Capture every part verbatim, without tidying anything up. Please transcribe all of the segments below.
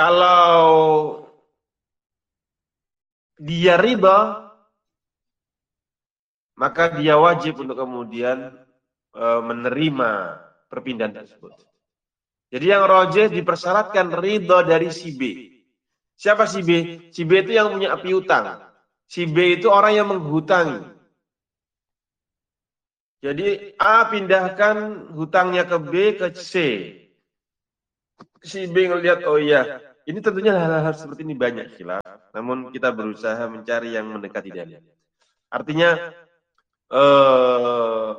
Kalau dia ridha, maka dia wajib untuk kemudian e, menerima perpindahan tersebut. Jadi yang rojih dipersyaratkan ridha dari si B. Siapa si B? Si B itu yang punya piutang. Si B itu orang yang menghutangi. Jadi A pindahkan hutangnya ke B ke C. Si B ngelihat, oh iya, ini tentunya hal-hal seperti ini banyak khilaf. Namun kita berusaha mencari yang mendekati dalil. Artinya eh,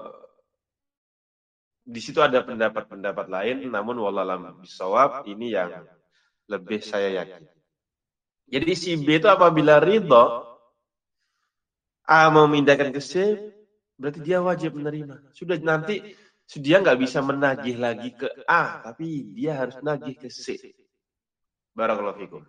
di situ ada pendapat-pendapat lain, namun wallahualam bisawab ini yang lebih saya yakin. Jadi si B itu apabila ridho A mau memindahkan ke C, berarti dia wajib menerima. Sudah nanti dia nggak bisa menagih lagi ke A, tapi dia harus nagih ke C. Barakallahu fikum.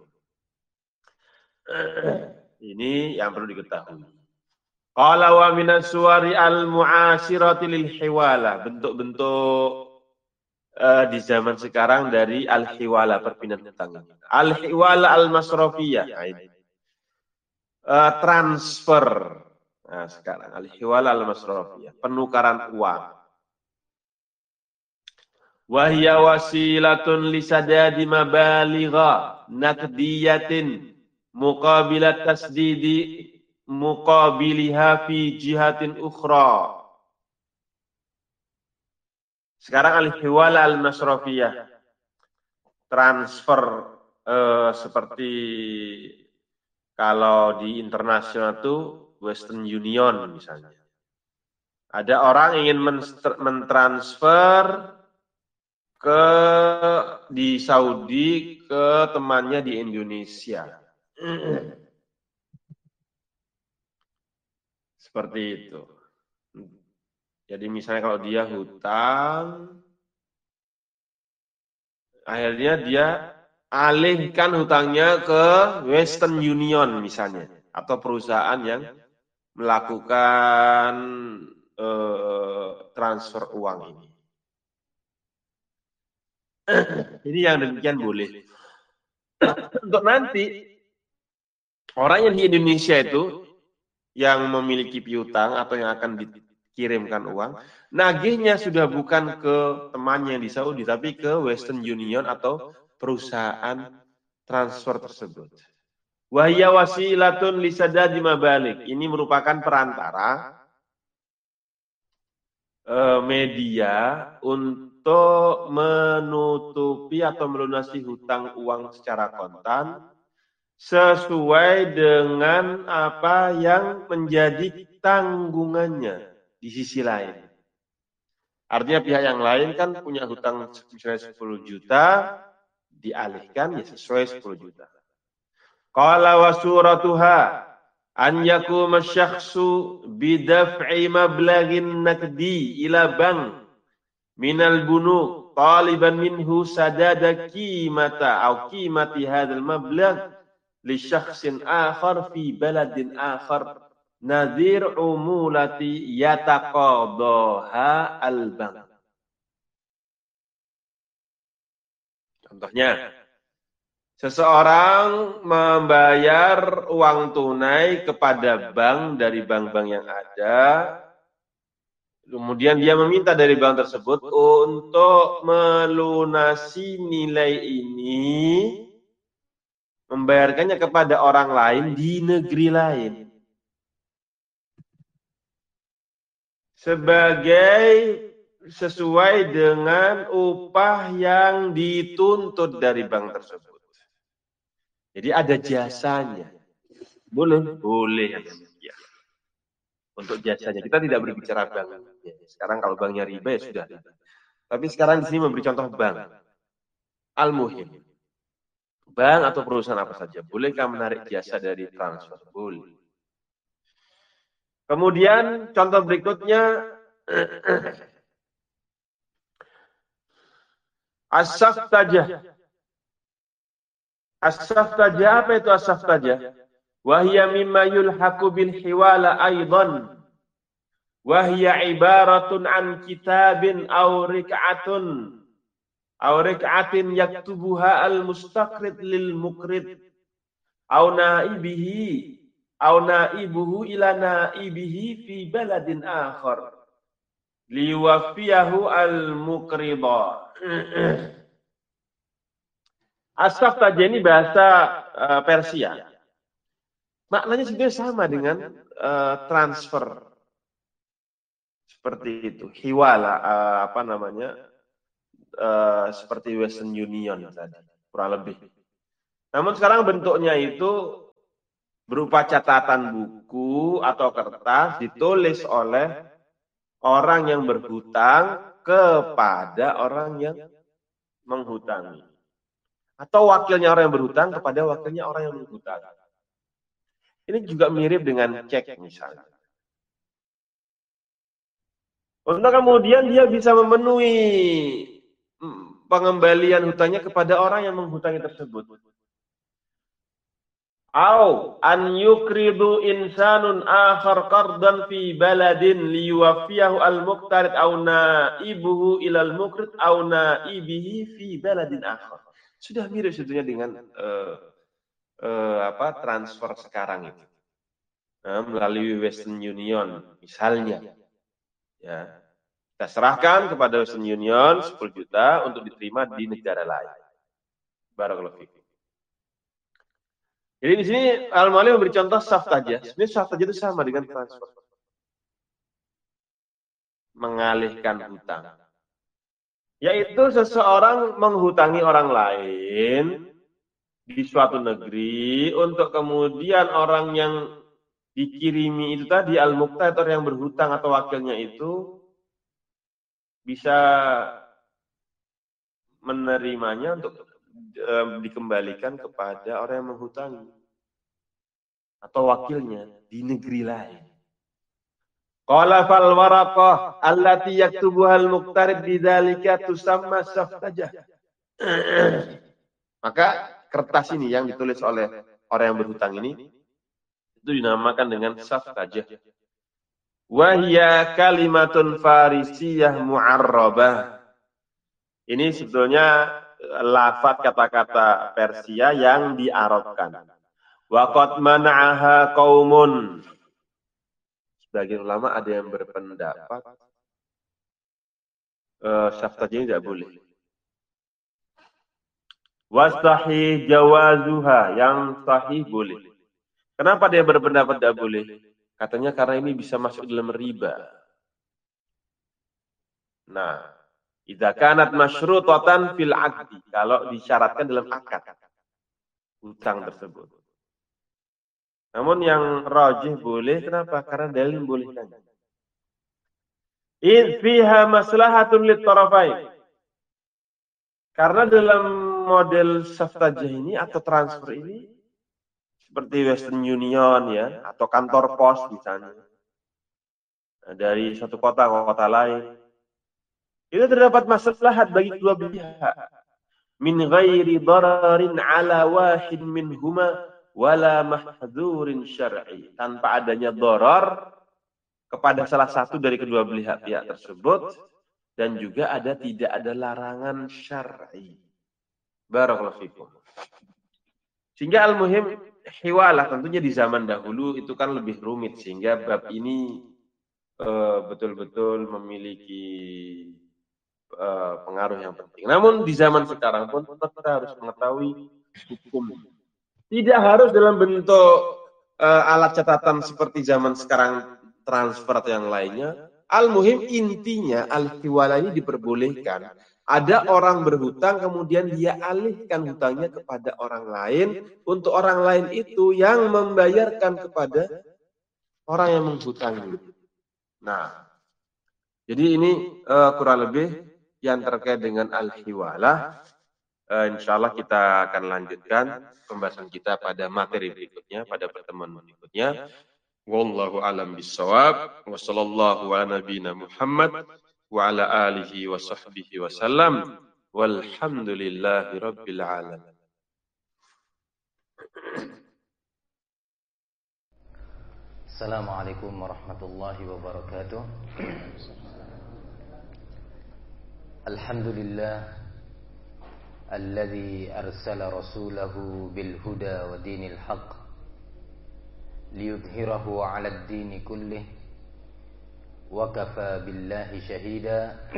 Ini yang perlu diketahui. Qala wa minas suwari al-mu'ashirati lil hiwala. Bentuk-bentuk uh, di zaman sekarang dari al-hiwala, perpindahan hutang. Al-hiwala al-masrafiyah. Uh, transfer. Nah, sekarang al-hiwala al-masrafiyah, penukaran uang. Wa hiya wasilatun lisadadi mabaligha naqdiyatin muqabilat tasdidi muqabiliha fi jihatin ukhra. Sekarang al-hiwala al-masrafiyah, transfer eh, seperti kalau di internasional itu Western Union misalnya. Ada orang ingin mentransfer ke di Saudi ke temannya di Indonesia. Seperti itu. Jadi misalnya kalau dia hutang, akhirnya dia alihkan hutangnya ke Western Union misalnya, atau perusahaan yang melakukan eh, transfer uang ini. Ini yang demikian boleh. Untuk nanti orang yang di Indonesia itu yang memiliki piutang atau yang akan dikirimkan uang, nagihnya sudah bukan ke temannya di Saudi, tapi ke Western Union atau perusahaan transfer tersebut. Wahya wasilatun lisadadi mabalik. Ini merupakan perantara eh, media untuk menutupi atau melunasi hutang uang secara kontan sesuai dengan apa yang menjadi tanggungannya di sisi lain. Artinya pihak yang lain kan punya hutang misalnya sepuluh juta, dialihkan ya sesuai sepuluh juta. Qala wa suratuha an yakuma syakhsu bidaf'i mablaghin nakdi ila bank minal bunuk taliban minhu sadada qimata au qimati hadzal mablagh li syakhsin akhar fi baladin akhar nadhir umulati yataqadaha al-bank. Contohnya, seseorang membayar uang tunai kepada bank dari bank-bank yang ada, kemudian dia meminta dari bank tersebut untuk melunasi nilai ini, membayarkannya kepada orang lain di negeri lain. Sebagai sesuai dengan upah yang dituntut dari bank tersebut. Jadi ada jasanya. Boleh? Boleh. Ya. Untuk jasanya. Kita tidak berbicara bank. Sekarang kalau banknya riba ya sudah. Tapi sekarang di sini memberi contoh bank. Al-Muhim. Bank atau perusahaan apa saja. Bolehkah menarik jasa dari transfer? Boleh. Kemudian contoh berikutnya. As-saftajah. As-saftajah, apa itu as-saftajah? Wahya mimma yulhaqu bil hiwala aidan. Wahya ibaratun an kitabin aw rik'atun aw rik'atin yaktubuha al-mustaqrid lil muqrid aw naibihi aw naibuhu ila naibihi fi baladin akhar liwafiyahu al-muqrida. As-saftajah ini bahasa uh, Persia. Maknanya sebenarnya sama dengan uh, transfer. Seperti itu. Hiwala, uh, apa namanya, uh, seperti Western Union tadi, kurang lebih. Namun sekarang bentuknya itu berupa catatan buku atau kertas ditulis oleh orang yang berhutang kepada orang yang menghutangi. Atau wakilnya orang yang berhutang kepada wakilnya orang yang menghutang. Ini juga mirip dengan cek misalnya. Untuk kemudian dia bisa memenuhi pengembalian hutangnya kepada orang yang menghutangi tersebut. Au an yukridu insanun akhar qardan fi baladin liyuwaffiyahu al-muqtarid au naibuhu ilal muqrid au naibihi fi baladin akhar. Sudah mirip sebetulnya dengan uh, uh, apa transfer sekarang itu. Nah, melalui Western Union misalnya. Ya. Kita serahkan kepada Western Union sepuluh juta untuk diterima di negara lain. Barakallahu fikum. Jadi di sini Al-Mu'allif memberi contoh saftajah. Sebenarnya saftajah itu sama dengan transfer. Mengalihkan hutang. Yaitu seseorang menghutangi orang lain di suatu negeri untuk kemudian orang yang dikirimi itu tadi al-muqtad atau yang berhutang atau wakilnya itu bisa menerimanya untuk e, dikembalikan kepada orang yang menghutangi atau wakilnya di negeri lain. Qala fal waraqah allati yaktubuha al-muqtarid bidzalika tusamma saftajah. Maka kertas ini yang ditulis oleh orang yang berhutang ini itu dinamakan dengan saftajah. Wa hiya kalimatun farisiyah mu'arrabah. Ini sebetulnya lafaz kata-kata Persia yang diarabkan. Wa qad mana'aha qaumun. Sebagian ulama ada yang berpendapat uh, saftajah ini tidak boleh. Wasahih jawazuha, yang sahih boleh. Kenapa dia berpendapat tidak boleh? Katanya karena ini bisa masuk dalam riba. Nah, idza kanat masyrutatan fil aqdi, kalau disyaratkan dalam akad hutang tersebut. Namun yang rajih boleh, kenapa? Karena dalil membolehkan. In fiha maslahatun lit tarafain. Karena dalam model saftajah ini atau transfer ini seperti Western Union ya, atau kantor pos misalnya, nah, dari satu kota ke kota lain, itu terdapat maslahat bagi kedua pihak. Min ghairi dararin ala wahid minhuma wala mahdzurin syar'i, tanpa adanya darar kepada salah satu dari kedua belah pihak tersebut dan juga ada tidak ada larangan syar'i. Barakallahu fikum. Sehingga al-muhim hiwalah tentunya di zaman dahulu itu kan lebih rumit sehingga bab ini betul-betul uh, memiliki uh, pengaruh yang penting. Namun di zaman sekarang pun tetap kita harus mengetahui hukum. Tidak harus dalam bentuk uh, alat catatan seperti zaman sekarang transfer atau yang lainnya. Al-muhim intinya al-hiwala ini diperbolehkan. Ada orang berhutang kemudian dia alihkan hutangnya kepada orang lain untuk orang lain itu yang membayarkan kepada orang yang menghutangi. Nah, jadi ini uh, kurang lebih yang terkait dengan al-hiwalah. Uh, insya Allah kita akan lanjutkan pembahasan kita pada materi berikutnya, pada pertemuan berikutnya. Wallahu a'lam bissawab. Wa sallallahu ala nabiyina Muhammad wa ala alihi wa sahbihi wa sallam. Walhamdulillahi rabbil alamin. Assalamualaikum warahmatullahi wabarakatuh. Alhamdulillah الذي أرسل رسوله بالهدى ودين الحق ليظهره على الدين كله وكفى بالله شهيدا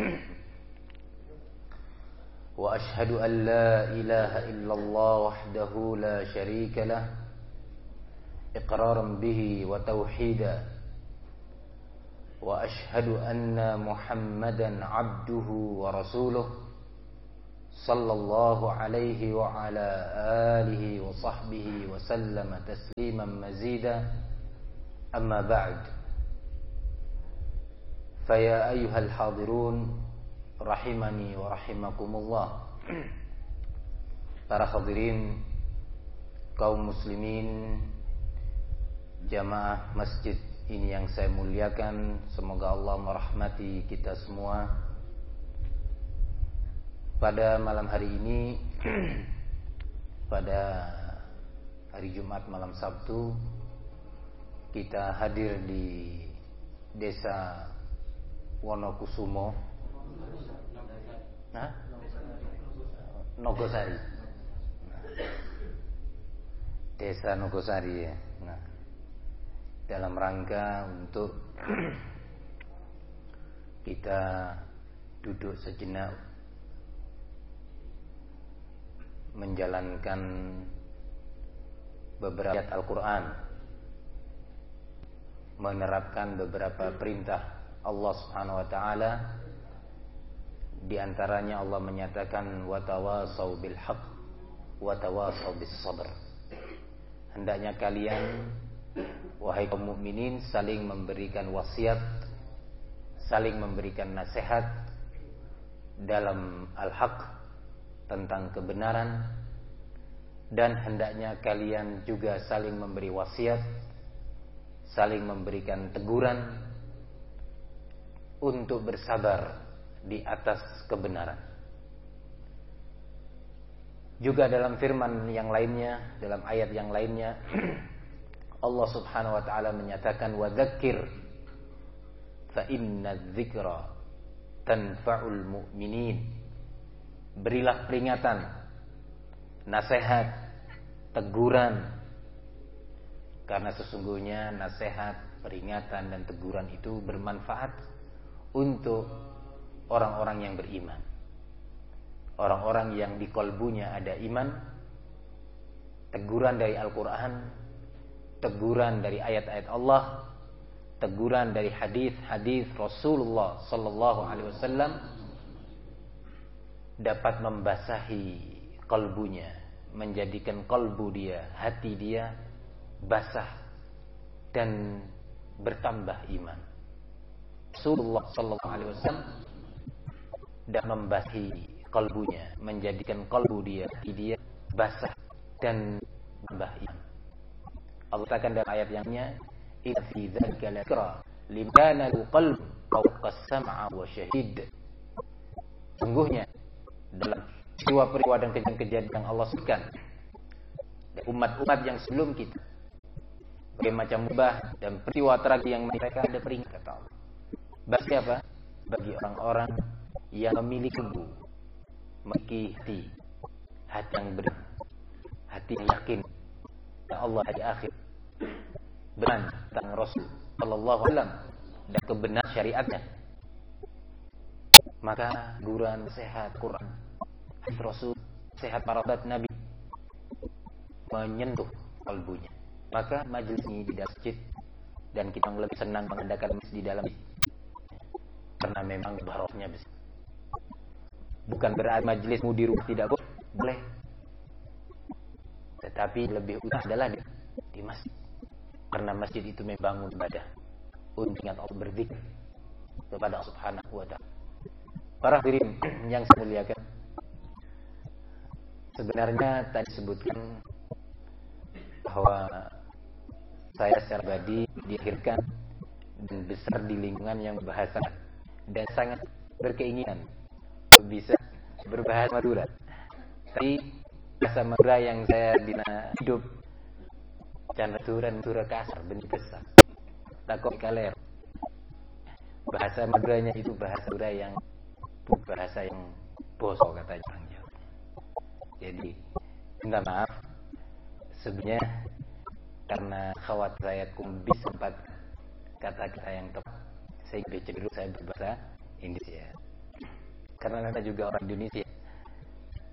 وأشهد أن لا إله إلا الله وحده لا شريك له إقرارا به وتوحيدا وأشهد أن محمدا عبده ورسوله صلى الله عليه وعلى آله وصحبه وسلم تسليما مزيدا أما بعد فيا أيها الحاضرون rahimani wa rahimakumullah. Para hadirin kaum muslimin jamaah masjid ini yang saya muliakan, semoga Allah merahmati kita semua. Pada malam hari ini pada hari Jumat malam Sabtu, kita hadir di Desa Wonokusumo, Nah, Nogosari, Desa Nogosari ya. Nah, dalam rangka untuk kita duduk sejenak menjalankan beberapa ayat Al-Quran, menerapkan beberapa perintah Allah Subhanahu Wa Taala. Di antaranya Allah menyatakan watawasau bil haqq watawasau bis sabr. Hendaknya kalian wahai kaum mukminin saling memberikan wasiat, saling memberikan nasihat dalam al-haq, tentang kebenaran, dan hendaknya kalian juga saling memberi wasiat, saling memberikan teguran untuk bersabar di atas kebenaran. Juga dalam firman yang lainnya, dalam ayat yang lainnya, Allah Subhanahu wa taala menyatakan wa dzakir fa inna dzikra tanfa'ul mu'minin. Berilah peringatan, nasihat, teguran, karena sesungguhnya nasihat, peringatan dan teguran itu bermanfaat untuk orang-orang yang beriman, orang-orang yang di kolbunya ada iman. Teguran dari Al-Quran, teguran dari ayat-ayat Allah, teguran dari hadis-hadis Rasulullah Sallallahu Alaihi Wasallam dapat membasahi kolbunya, menjadikan kolbu dia, hati dia basah dan bertambah iman. Rasulullah Sallallahu Alaihi Wasallam dan membasahi kalbunya, menjadikan kalbu dia, dia basah dan tambah iman. Allah katakan dalam ayat yang-nya, "Inna fi dzalika ladzikra liman lahu qalb fawqa as-sam'a wa syahid." Sungguhnya dalam peristiwa-peristiwa dan kejadian-kejadian yang Allah sebutkan umat-umat yang sebelum kita, berbagai macam ubah dan peristiwa tragedi yang mereka ada peringatan kata Allah. Bagi apa? Bagi orang-orang yang memiliki kalbu, memiliki hati, hati yang benar, hati yang yakin tentang Allah hari akhir, benar tentang Rasul Sallallahu Alaihi Wasallam dan kebenaran syariatnya. Maka guran sehat Quran, hadis Rasul, sehat para sahabat Nabi menyentuh kalbunya. Maka majelis ini di dalam masjid, dan kita lebih senang mengadakan majelis di dalam karena memang barokahnya besar. Bukan berarti majelismu di rumah tidak boleh, tetapi lebih utama adalah di, di masjid, karena masjid itu membangun ibadah untuk ingat Allah, berzikir kepada Allah Subhanahu wa taala. Para hadirin yang saya muliakan, sebenarnya tadi disebutkan bahwa saya secara pribadi dilahirkan dan besar di lingkungan yang berbahasa dan sangat berkeinginan bisa berbahasa Madura. Tapi bahasa Madura yang saya bina hidup Canda turan tura kasar, bentuk besar. Takut kaler. Bahasa Maduranya itu bahasa Madura yang bahasa yang bosok katanya orang Jawa. Jadi minta maaf sebenarnya karena khawatir saya kumbis sempat kata-kata yang tepat, saya lebih cenderung saya berbahasa Indonesia karena saya juga orang Indonesia.